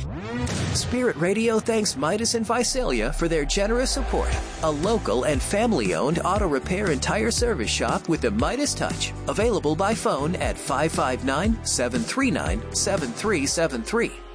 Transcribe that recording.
Spirit Radio thanks Midas and Visalia for their generous support. A local and family-owned auto repair and tire service shop with the Midas touch. Available by phone at 559-739-7373.